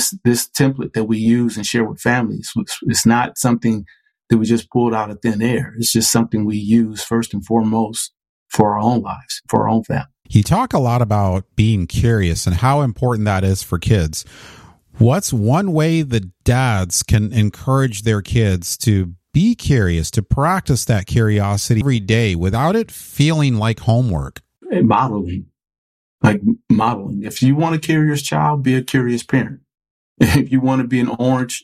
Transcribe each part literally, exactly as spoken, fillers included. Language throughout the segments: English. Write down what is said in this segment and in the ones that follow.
this this template that we use and share with families. It's not something that we just pulled out of thin air. It's just something we use first and foremost for our own lives, for our own family. You talk a lot about being curious and how important that is for kids. What's one way that dads can encourage their kids to be curious, to practice that curiosity every day without it feeling like homework? And modeling, like modeling. If you want a curious child, be a curious parent. If you want to be an orange,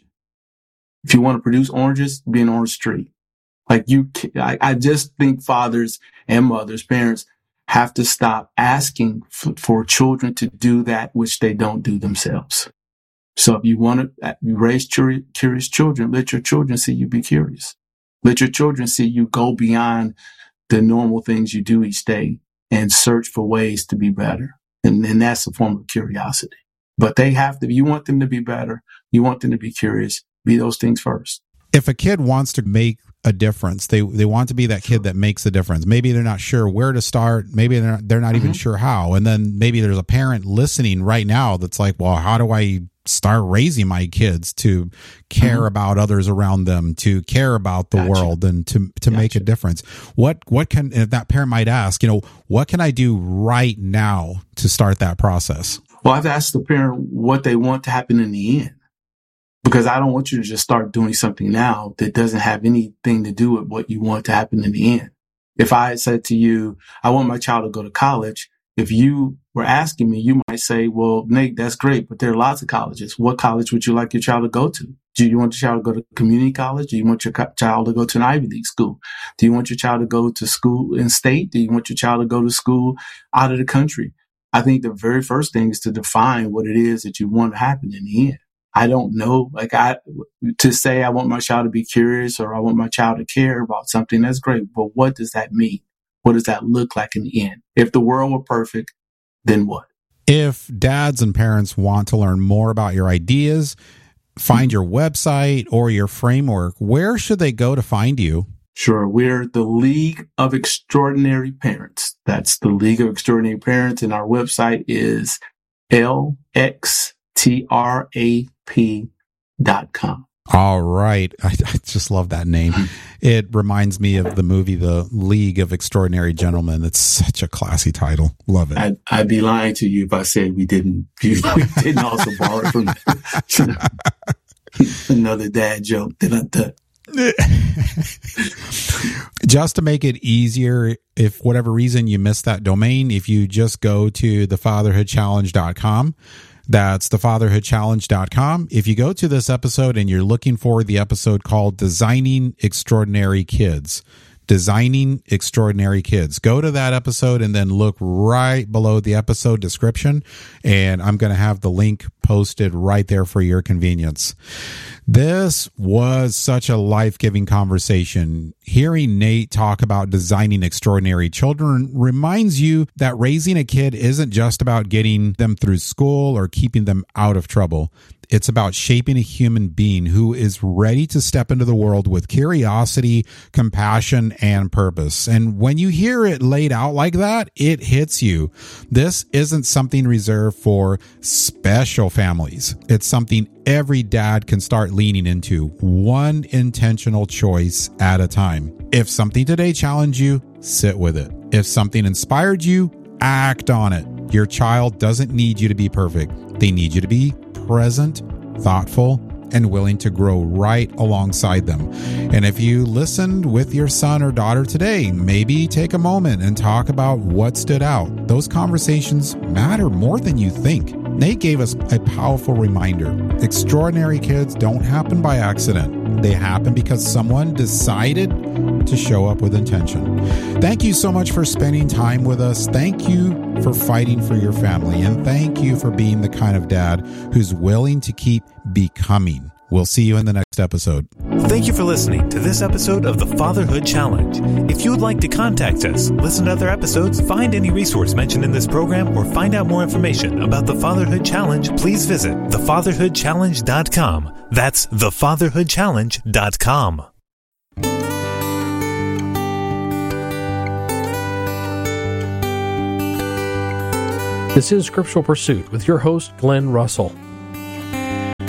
if you want to produce oranges, be an orange tree. Like you, I, I just think fathers and mothers, parents have to stop asking f- for children to do that which they don't do themselves. So if you want to raise curi- curious children, let your children see you be curious. Let your children see you go beyond the normal things you do each day and search for ways to be better. And, and that's a form of curiosity. But they have to, you want them to be better, you want them to be curious, be those things first. If a kid wants to make a difference, they they want to be that kid that makes a difference. Maybe they're not sure where to start. Maybe they're not, they're not mm-hmm. even sure how. And then maybe there's a parent listening right now that's like, well, how do I start raising my kids to care mm-hmm. about others around them, to care about the gotcha. world, and to to gotcha. make a difference? What what can, if that parent might ask, you know, what can I do right now to start that process? Well, I've asked the parent what they want to happen in the end, because I don't want you to just start doing something now that doesn't have anything to do with what you want to happen in the end. If I had said to you, I want my child to go to college, if you were asking me, you might say, well, Nate, that's great, but there are lots of colleges. What college would you like your child to go to? Do you want your child to go to community college? Do you want your co- child to go to an Ivy League school? Do you want your child to go to school in state? Do you want your child to go to school out of the country? I think the very first thing is to define what it is that you want to happen in the end. I don't know, like I, to say I want my child to be curious or I want my child to care about something, that's great. But what does that mean? What does that look like in the end? If the world were perfect, then what? If dads and parents want to learn more about your ideas, find your website or your framework, where should they go to find you? Sure. We're the League of Extraordinary Parents. That's the League of Extraordinary Parents. And our website is L X T R A P dot com. All right. I, I just love that name. It reminds me of the movie, The League of Extraordinary Gentlemen. It's such a classy title. Love it. I'd, I'd be lying to you if I said we didn't, we didn't also borrow it from another dad joke that I done. Just to make it easier, if for whatever reason you missed that domain, if you just go to the fatherhood challenge dot com, that's the fatherhood challenge dot com. If you go to this episode and you're looking for the episode called Designing Extraordinary Kids, Designing Extraordinary Kids, go to that episode and then look right below the episode description, and I'm going to have the link posted right there for your convenience. This was such a life-giving conversation. Hearing Nate talk about designing extraordinary children reminds you that raising a kid isn't just about getting them through school or keeping them out of trouble. It's about shaping a human being who is ready to step into the world with curiosity, compassion, and purpose. And when you hear it laid out like that, it hits you. This isn't something reserved for special families. It's something every dad can start leaning into, one intentional choice at a time. If something today challenged you, sit with it. If something inspired you, act on it. Your child doesn't need you to be perfect. They need you to be present, thoughtful, and willing to grow right alongside them. And if you listened with your son or daughter today, maybe take a moment and talk about what stood out. Those conversations matter more than you think. Nate gave us a powerful reminder. Extraordinary kids don't happen by accident. They happen because someone decided to show up with intention. Thank you so much for spending time with us. Thank you for fighting for your family. And thank you for being the kind of dad who's willing to keep becoming. We'll see you in the next episode. Thank you for listening to this episode of the Fatherhood Challenge. If you would like to contact us, listen to other episodes, find any resource mentioned in this program, or find out more information about the Fatherhood Challenge, please visit the fatherhood challenge dot com. That's the fatherhood challenge dot com. This is Scriptural Pursuit with your host, Glenn Russell.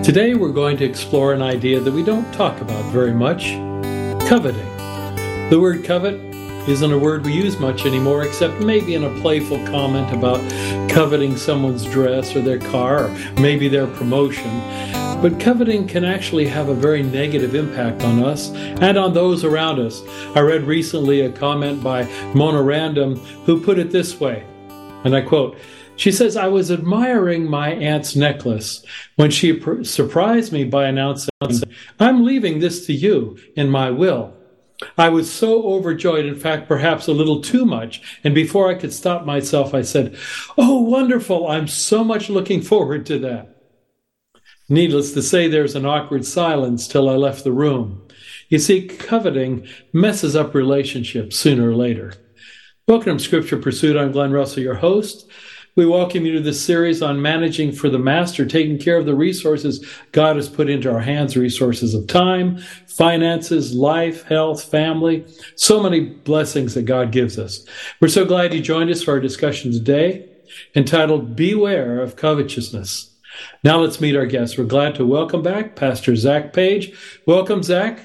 Today we're going to explore an idea that we don't talk about very much, coveting. The word covet isn't a word we use much anymore, except maybe in a playful comment about coveting someone's dress or their car, or maybe their promotion. But coveting can actually have a very negative impact on us and on those around us. I read recently a comment by Mona Random who put it this way, and I quote, she says, "I was admiring my aunt's necklace when she pr- surprised me by announcing, 'I'm leaving this to you in my will.' I was so overjoyed, in fact, perhaps a little too much, and before I could stop myself, I said, 'Oh, wonderful, I'm so much looking forward to that.' Needless to say, there's an awkward silence till I left the room. You see, coveting messes up relationships sooner or later." Welcome to Scripture Pursuit. I'm Glenn Russell, your host. We welcome you to this series on managing for the master, taking care of the resources God has put into our hands, resources of time, finances, life, health, family, so many blessings that God gives us. We're so glad you joined us for our discussion today, entitled Beware of Covetousness. Now let's meet our guests. We're glad to welcome back Pastor Zach Page. Welcome, Zach.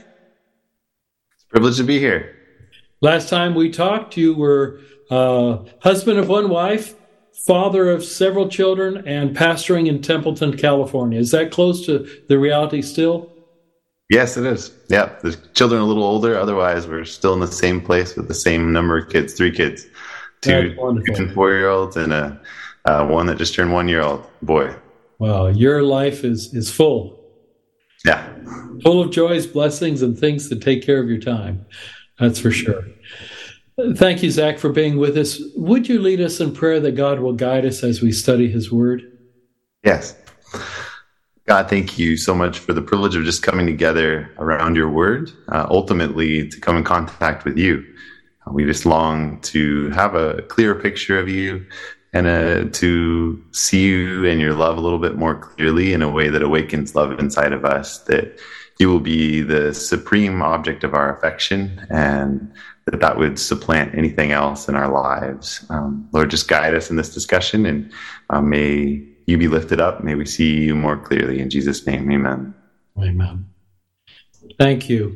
It's a privilege to be here. Last time we talked, you were uh, husband of one wife, father of several children, and pastoring in Templeton, California. Is that close to the reality still? Yes, it is. Yeah, the children are a little older. Otherwise, we're still in the same place with the same number of kids, three kids, two, two and four-year-olds, and a uh, one that just turned one-year-old boy. Wow, your life is, is full. Yeah. Full of joys, blessings, and things to take care of your time. That's for sure. Thank you, Zach, for being with us. Would you lead us in prayer that God will guide us as we study his word? Yes. God, thank you so much for the privilege of just coming together around your word, uh, ultimately to come in contact with you. Uh, we just long to have a clearer picture of you and uh, to see you and your love a little bit more clearly in a way that awakens love inside of us, that you will be the supreme object of our affection, and that that would supplant anything else in our lives. Um, Lord, just guide us in this discussion, and uh, may you be lifted up. May we see you more clearly. In Jesus' name, amen. Amen. Thank you.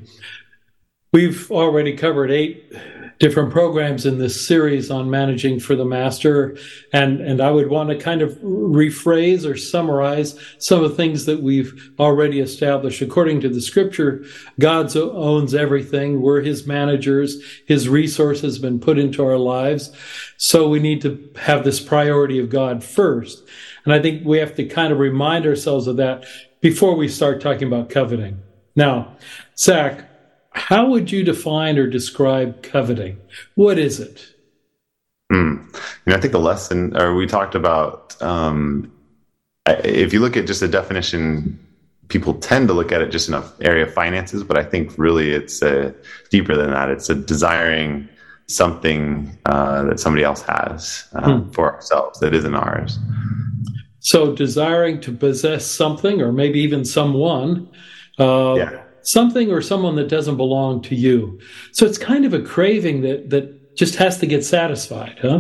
We've already covered eight different programs in this series on managing for the master, and, and I would want to kind of rephrase or summarize some of the things that we've already established. According to the scripture, God owns everything. We're his managers. His resources have been put into our lives. So we need to have this priority of God first. And I think we have to kind of remind ourselves of that before we start talking about coveting. Now, Zach, how would you define or describe coveting? What is it? Mm. You know, I think the lesson, or we talked about, um, if you look at just a definition, people tend to look at it just in an area of finances, but I think really it's uh, deeper than that. It's a desiring something uh, that somebody else has uh, hmm. for ourselves that isn't ours. So desiring to possess something, or maybe even someone, uh, yeah. something or someone that doesn't belong to you. So it's kind of a craving that, that just has to get satisfied, huh?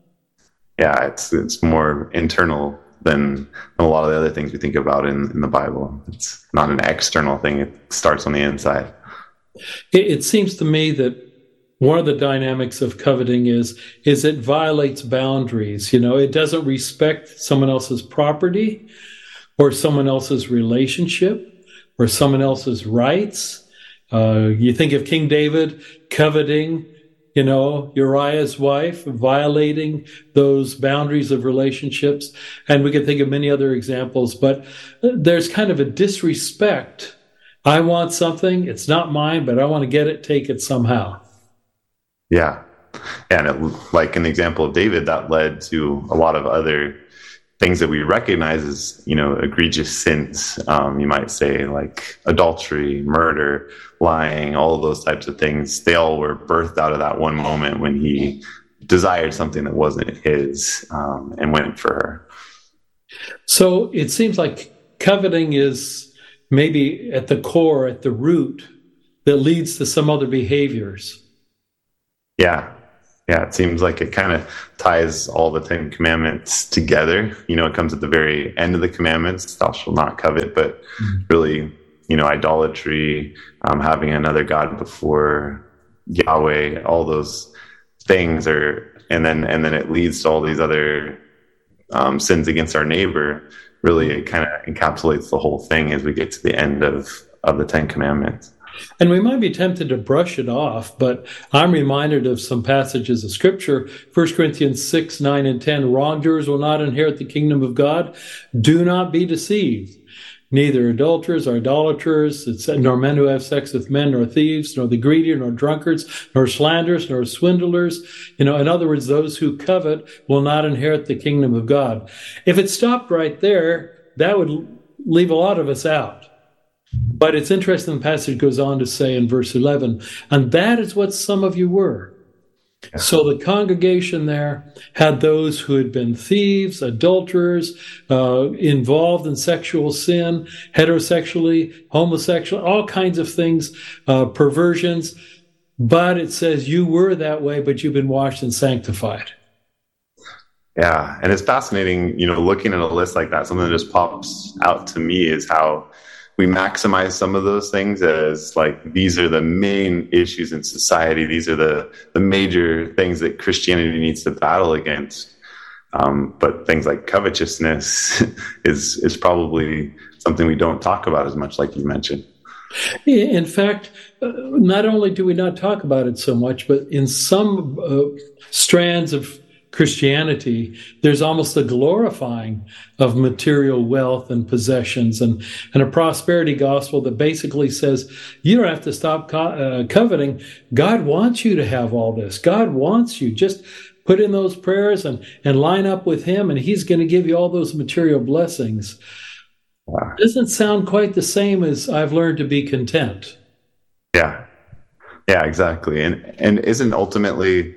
Yeah, it's it's more internal than a lot of the other things we think about in, in the Bible. It's not an external thing. It starts on the inside. It, it seems to me that one of the dynamics of coveting is, is it violates boundaries. You know, it doesn't respect someone else's property or someone else's relationship or someone else's rights. Uh, you think of King David coveting, you know, Uriah's wife, violating those boundaries of relationships. And we can think of many other examples, but there's kind of a disrespect. I want something, it's not mine, but I want to get it, take it somehow. Yeah. And it, like in the example of David, that led to a lot of other things that we recognize as, you know, egregious sins. Um, you might say like adultery, murder, lying, all of those types of things. They all were birthed out of that one moment when he desired something that wasn't his um, and went for her. So it seems like coveting is maybe at the core, at the root, that leads to some other behaviors. Yeah. Yeah, it seems like it kind of ties all the Ten Commandments together. You know, it comes at the very end of the commandments, thou shalt not covet, but mm-hmm. really, you know, idolatry, um, having another God before Yahweh, all those things are, and then and then it leads to all these other um, sins against our neighbor. Really, it kind of encapsulates the whole thing as we get to the end of, of the Ten Commandments. And we might be tempted to brush it off, but I'm reminded of some passages of Scripture. First Corinthians six, nine, and ten. Wrongdoers will not inherit the kingdom of God. Do not be deceived. Neither adulterers or idolaters, nor men who have sex with men, nor thieves, nor the greedy, nor drunkards, nor slanderers, nor swindlers. You know, in other words, those who covet will not inherit the kingdom of God. If it stopped right there, that would leave a lot of us out. But it's interesting, the passage goes on to say in verse eleven, and that is what some of you were. Yeah. So the congregation there had those who had been thieves, adulterers, uh, involved in sexual sin, heterosexually, homosexual, all kinds of things, uh, perversions. But it says you were that way, but you've been washed and sanctified. Yeah, and it's fascinating, you know, looking at a list like that, something that just pops out to me is how we maximize some of those things as like, these are the main issues in society. These are the, the major things that Christianity needs to battle against. Um, but things like covetousness is, is probably something we don't talk about as much, like you mentioned. In fact, uh, not only do we not talk about it so much, but in some uh, strands of Christianity, there's almost a glorifying of material wealth and possessions, and, and a prosperity gospel that basically says you don't have to stop co- uh, coveting. God wants you to have all this. God wants you. Just put in those prayers and, and line up with Him, and He's going to give you all those material blessings. Wow. Doesn't sound quite the same as I've learned to be content. Yeah. Yeah, exactly. And and isn't ultimately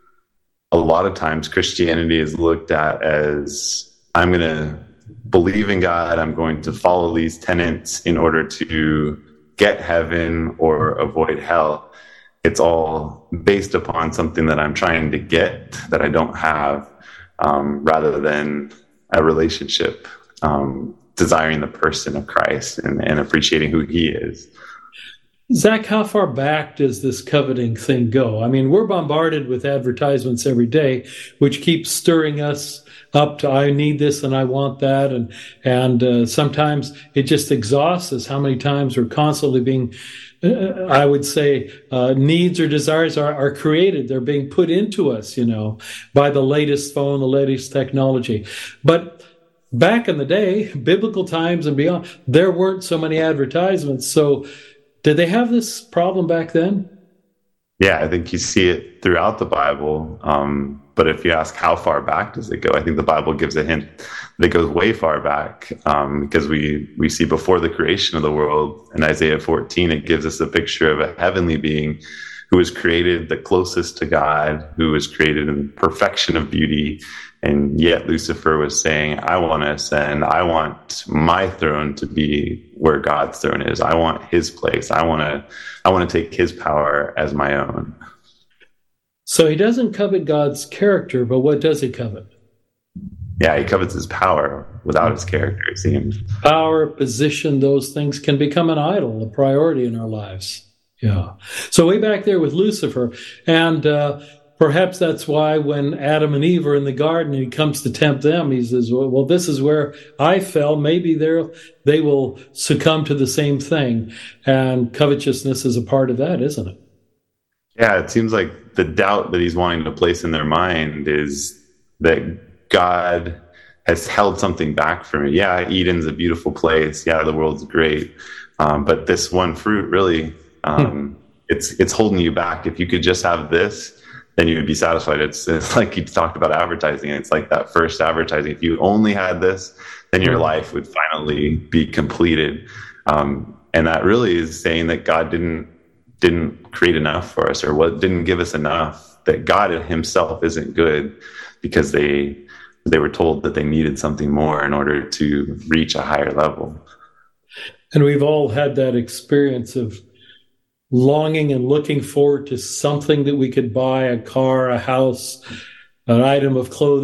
a lot of times Christianity is looked at as, I'm going to believe in God, I'm going to follow these tenets in order to get heaven or avoid hell. It's all based upon something that I'm trying to get that I don't have, um, rather than a relationship, um, desiring the person of Christ and, and appreciating who He is. Zach, how far back does this coveting thing go? I mean, we're bombarded with advertisements every day, which keeps stirring us up to, I need this and I want that. And, and uh, sometimes it just exhausts us how many times we're constantly being, uh, I would say, uh, needs or desires are, are created. They're being put into us, you know, by the latest phone, the latest technology. But back in the day, biblical times and beyond, there weren't so many advertisements. So did they have this problem back then? Yeah, I think you see it throughout the Bible. Um, but if you ask how far back does it go, I think the Bible gives a hint that goes way far back, um, because we, we see before the creation of the world in Isaiah fourteen, it gives us a picture of a heavenly being who was created the closest to God, who was created in perfection of beauty. And yet Lucifer was saying, I want to ascend. I want my throne to be where God's throne is. I want His place. I want to, I want to take His power as my own. So he doesn't covet God's character, but what does he covet? Yeah, he covets His power without His character, it seems. Power, position, those things can become an idol, a priority in our lives. Yeah. So way back there with Lucifer, and uh, perhaps that's why when Adam and Eve are in the garden and he comes to tempt them, he says, well, well this is where I fell. Maybe they will succumb to the same thing. And covetousness is a part of that, isn't it? Yeah, it seems like the doubt that he's wanting to place in their mind is that God has held something back from me. Yeah, Eden's a beautiful place. Yeah, the world's great. Um, but this one fruit really, um, hmm. it's it's holding you back. If you could just have this, then you would be satisfied. It's, it's like you talked about advertising. It's like that first advertising. If you only had this, then your life would finally be completed. Um, and that really is saying that God didn't didn't create enough for us, or what didn't give us enough, that God Himself isn't good, because they they were told that they needed something more in order to reach a higher level. And we've all had that experience of longing and looking forward to something that we could buy, a car, a house, an item of clothing.